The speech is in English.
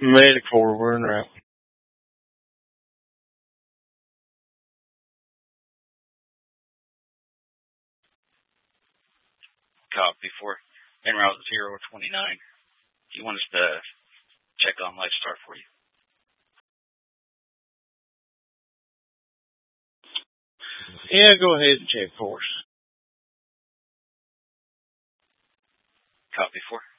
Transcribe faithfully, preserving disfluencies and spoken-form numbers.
Medic four, we're en route. Copy four. En route zero twenty-nine. Do you want us to check on Lifestar for you? Yeah, go ahead and check for us. Copy four.